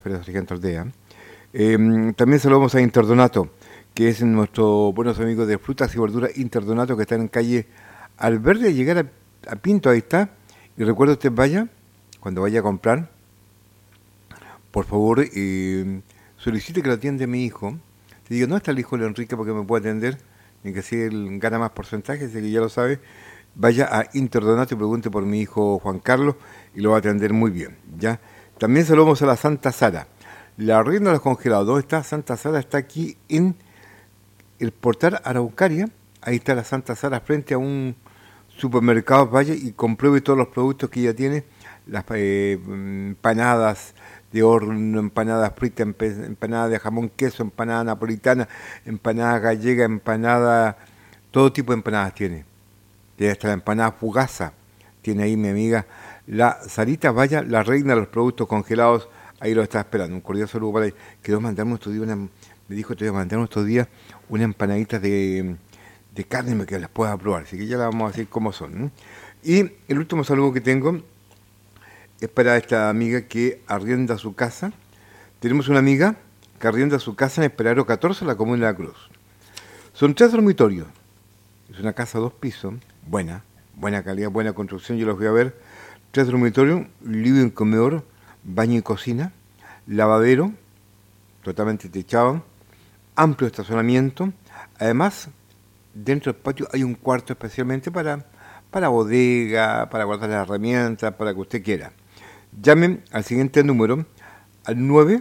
espera Sargento Aldea. También saludamos a Interdonato, que es nuestro buenos amigos de frutas y verduras Interdonato, que está en calle Alverde, llegar a Pinto, ahí está. Y recuerde usted cuando vaya a comprar, por favor, solicite que lo atienda mi hijo. Te digo, no está el hijo de Enrique porque me puede atender, ni que si él gana más porcentaje, así que ya lo sabe. Vaya a Interdonato y pregunte por mi hijo Juan Carlos y lo va a atender muy bien, ¿ya? También saludamos a la Santa Sara, la reina de los congelados. ¿Dónde está Santa Sara? Está aquí en el Portal Araucaria. Ahí está la Santa Sara frente a un supermercado. Vaya y compruebe todos los productos que ella tiene, las empanadas de horno, empanadas fritas, empanada de jamón, queso, empanada napolitana, empanada gallega, empanada, todo tipo de empanadas tiene. Tiene hasta la empanada fugaza, tiene ahí mi amiga la Sarita. Vaya, la reina de los productos congelados, ahí lo está esperando. Un cordial saludo para ella. Quedó mandarme estos días me dijo te voy a mandar estos días unas empanaditas de carne que las puedas probar, así que ya las vamos a decir cómo son, ¿no? Y el último saludo que tengo es para esta amiga que arrienda su casa. Tenemos una amiga que arrienda su casa en Esperaro 14, la Comuna de la Cruz. Son 3 dormitorios. Es una casa 2 pisos, buena calidad, buena construcción, yo los voy a ver. 3 dormitorios, living, comedor, baño y cocina, lavadero, totalmente techado, amplio estacionamiento. Además, dentro del patio hay un cuarto especialmente para bodega, para guardar las herramientas, para que usted quiera. Llamen al siguiente número, al 9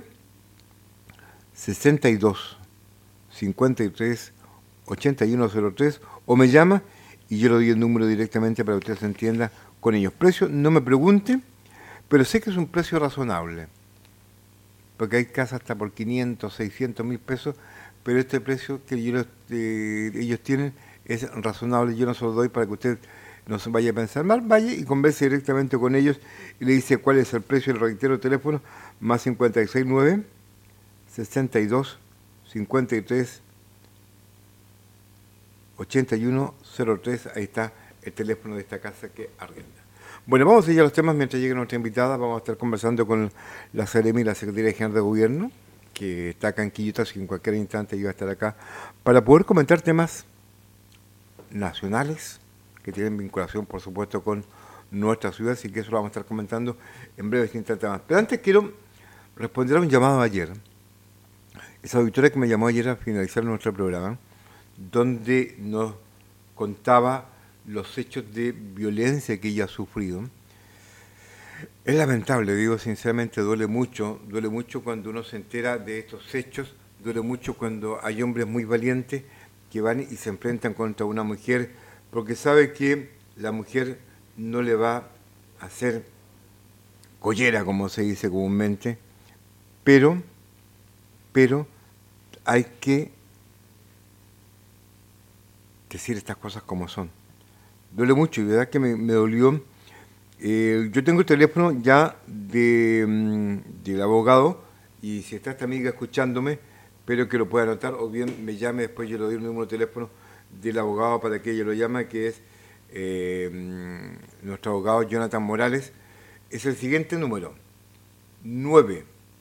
62 53 8103, o me llama y yo le doy el número directamente para que usted se entienda con ellos. Precio, no me pregunte, pero sé que es un precio razonable, porque hay casas hasta por 500, 600 mil pesos, pero este precio que ellos tienen es razonable. Yo no se lo doy para que usted no se vaya a pensar mal. Vaya y converse directamente con ellos y le dice cuál es el precio. Le reitero el teléfono, más 569 62 53 8103, ahí está el teléfono de esta casa que arrienda. Bueno, vamos a ir a los temas mientras llegue nuestra invitada. Vamos a estar conversando con la Seremi, la Secretaría General de Gobierno, que está acá en Quillota, así que en cualquier instante iba a estar acá, para poder comentar temas nacionales que tienen vinculación, por supuesto, con nuestra ciudad, así que eso lo vamos a estar comentando en breves instantes más. Pero antes quiero responder a un llamado ayer. Esa auditora que me llamó ayer a finalizar nuestro programa, donde nos contaba los hechos de violencia que ella ha sufrido. Es lamentable, digo sinceramente, duele mucho cuando uno se entera de estos hechos, duele mucho cuando hay hombres muy valientes que van y se enfrentan contra una mujer, porque sabe que la mujer no le va a hacer collera, como se dice comúnmente, pero hay que decir estas cosas como son. Duele mucho y verdad que me dolió. Yo tengo el teléfono ya del abogado, y si está esta amiga escuchándome, espero que lo pueda anotar, o bien me llame, después yo le doy el número de teléfono del abogado para que ella lo llame, que es nuestro abogado Jonathan Morales. Es el siguiente número: 9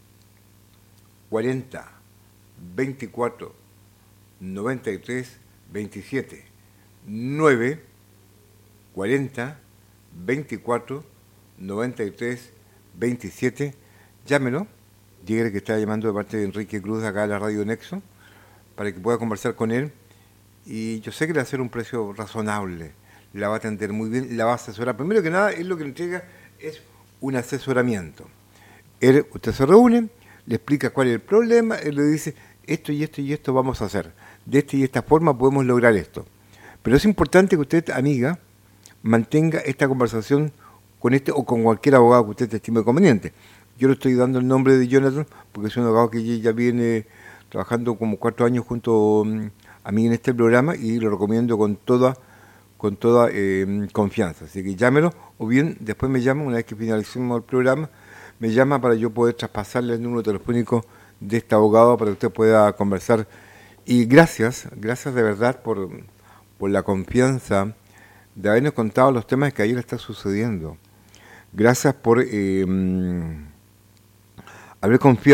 40 24 93 27, 9 40 24 93 27. Llámelo, dígale que está llamando de parte de Enrique Cruz acá a la Radio Nexo, para que pueda conversar con él, y yo sé que le va a hacer un precio razonable, la va a atender muy bien, la va a asesorar. Primero que nada, él lo que le entrega es un asesoramiento. Usted se reúne, le explica cuál es el problema, él le dice esto y esto y esto vamos a hacer, de esta y esta forma podemos lograr esto. Pero es importante que usted, amiga, mantenga esta conversación con este o con cualquier abogado que usted estime conveniente. Yo le estoy dando el nombre de Jonathan porque es un abogado que ya viene trabajando como 4 años junto a mí en este programa, y lo recomiendo con toda confianza. Así que llámelo, o bien después me llama, una vez que finalicemos el programa, me llama para yo poder traspasarle el número telefónico de este abogado para que usted pueda conversar. Y gracias de verdad por la confianza de habernos contado los temas que ayer está sucediendo. Gracias por haber confiado